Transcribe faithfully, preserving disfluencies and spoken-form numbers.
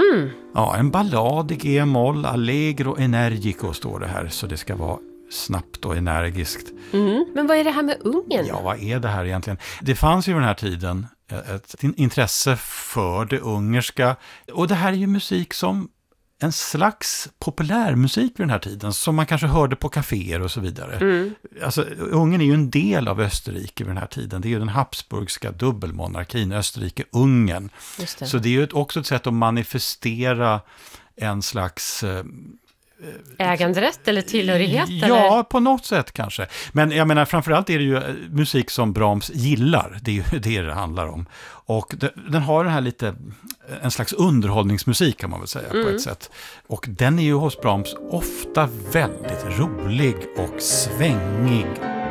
Mhm. Ja, en ballad i G-moll, allegro energico står det här, så det ska vara snabbt och energiskt. Mm. Men vad är det här med Ungern? Ja, vad är det här egentligen? Det fanns ju den här tiden ett intresse för det ungerska, och det här är ju musik som en slags populärmusik vid den här tiden som man kanske hörde på kaféer och så vidare. Mm. Alltså, Ungern är ju en del av Österrike vid den här tiden. Det är ju den habsburgska dubbelmonarkin, Österrike-Ungern. Just det. Så det är ju ett, också ett sätt att manifestera en slags... Eh, äganderätt eller tillhörighet? Ja, eller? på något sätt kanske. Men jag menar, framförallt är det ju musik som Brahms gillar. Det är ju det det handlar om. Och det, den har den här lite, en slags underhållningsmusik kan man väl säga mm. på ett sätt. Och den är ju hos Brahms ofta väldigt rolig och svängig.